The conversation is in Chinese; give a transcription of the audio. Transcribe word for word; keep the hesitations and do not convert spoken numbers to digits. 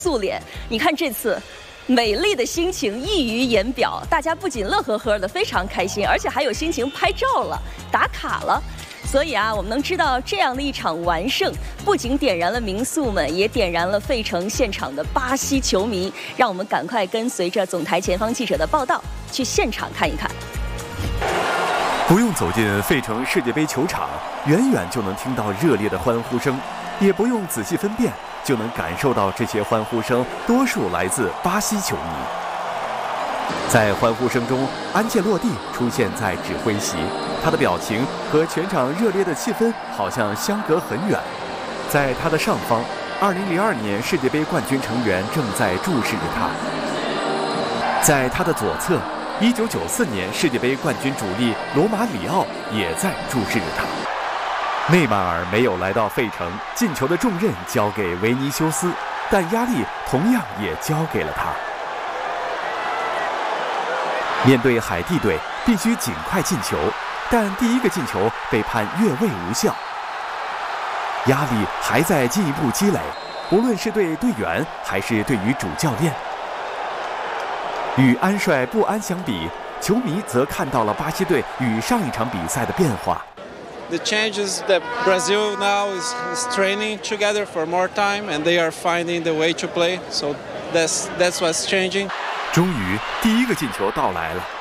素脸，你看这次。 美丽的心情溢于言表，大家不仅乐呵呵的非常开心，而且还有心情拍照了、打卡了。所以啊，我们能知道这样的一场完胜，不仅点燃了民宿们，也点燃了费城现场的巴西球迷。让我们赶快跟随着总台前方记者的报道，去现场看一看。 不用走进费城世界杯球场，远远就能听到热烈的欢呼声，也不用仔细分辨。 就能感受到这些欢呼声，多数来自巴西球迷。在欢呼声中，安切洛蒂出现在指挥席，他的表情和全场热烈的气氛好像相隔很远。在他的上方，二零零二年世界杯冠军成员正在注视着他；在他的左侧，一九九四年世界杯冠军主力罗马里奥也在注视着他。 内马尔没有来到费城，进球的重任交给维尼修斯，但压力同样也交给了他。面对海地队，必须尽快进球，但第一个进球被判越位无效，压力还在进一步积累，无论是对队员还是对于主教练。与安帅不安相比，球迷则看到了巴西队与上一场比赛的变化。 The changes that Brazil now is, is training together for more time, and they are finding the way to play. So that's that's what's changing. 终于，第一个进球到来了。